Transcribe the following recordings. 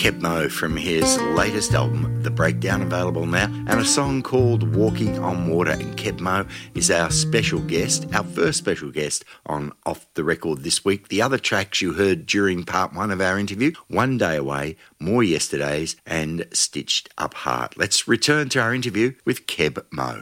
Keb Mo from his latest album, The Breakdown, available now, and a song called Walking on Water. And Keb Mo is our special guest, our first special guest on Off the Record this week. The other tracks you heard during part one of our interview, One Day Away, More Yesterdays, and Stitched Up Heart. Let's return to our interview with Keb Mo.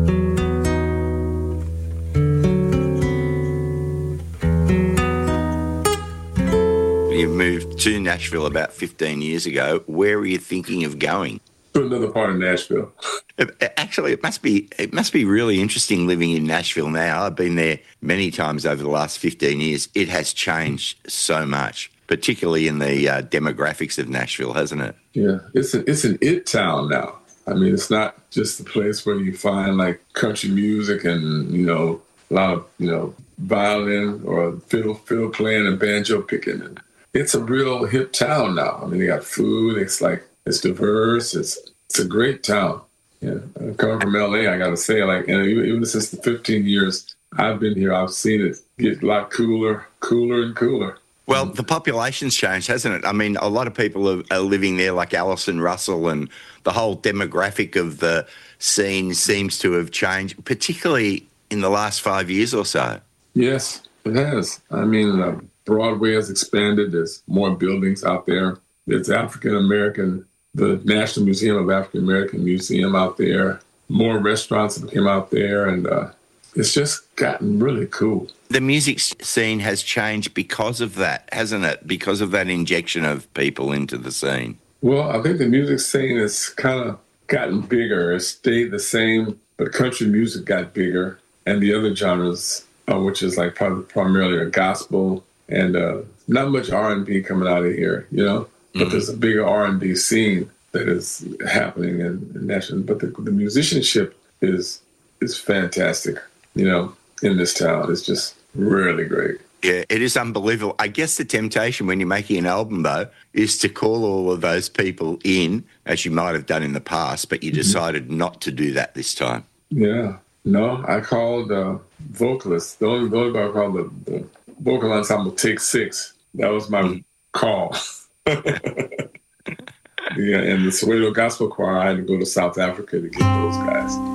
You moved to Nashville about 15 years ago. Where were you thinking of going? To another part of Nashville. Actually, it must be really interesting living in Nashville now. I've been there many times over the last 15 years. It has changed so much, particularly in the demographics of Nashville, hasn't it? Yeah, it's an it town now. I mean, it's not just a place where you find like country music and, a lot of, violin or fiddle playing and banjo picking. It's a real hip town now. I mean, they got food. It's diverse. It's a great town. Yeah, coming from LA, I got to say, and even since the 15 years I've been here, I've seen it get a lot cooler and cooler. Well, the population's changed, hasn't it? I mean, a lot of people are living there, like Alison Russell, and the whole demographic of the scene seems to have changed, particularly in the last 5 years or so. Yes, it has. I mean, Broadway has expanded. There's more buildings out there. There's the National Museum of African American Museum out there. More restaurants have come out there, and it's just gotten really cool. The music scene has changed because of that, hasn't it? Because of that injection of people into the scene. Well, I think the music scene has kind of gotten bigger. It stayed the same, but country music got bigger, and the other genres, which is like primarily a gospel, and not much R&B coming out of here, But there's a bigger R&B scene that is happening in Nashville. But the musicianship is fantastic, in this town. It's just really great. Yeah, it is unbelievable. I guess the temptation when you're making an album, though, is to call all of those people in, as you might have done in the past, but you decided not to do that this time. Yeah. No, I called vocalists. The only guy I called the vocal ensemble Take Six. That was my call. Yeah, and the Soweto Gospel Choir, I had to go to South Africa to get those guys.